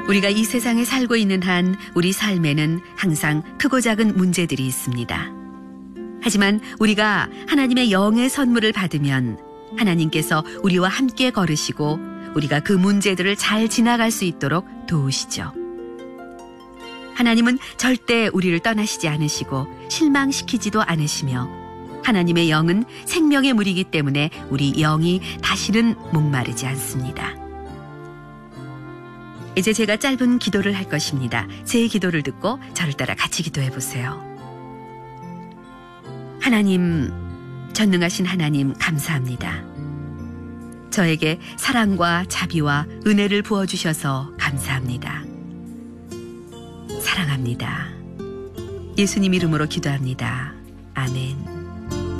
우리가 이 세상에 살고 있는 한 우리 삶에는 항상 크고 작은 문제들이 있습니다. 하지만 우리가 하나님의 영의 선물을 받으면 하나님께서 우리와 함께 걸으시고 우리가 그 문제들을 잘 지나갈 수 있도록 도우시죠. 하나님은 절대 우리를 떠나시지 않으시고 실망시키지도 않으시며 하나님의 영은 생명의 물이기 때문에 우리 영이 다시는 목마르지 않습니다. 이제 제가 짧은 기도를 할 것입니다. 제 기도를 듣고 저를 따라 같이 기도해 보세요. 하나님, 전능하신 하나님 감사합니다. 저에게 사랑과 자비와 은혜를 부어주셔서 감사합니다. 사랑합니다. 예수님 이름으로 기도합니다. 아멘.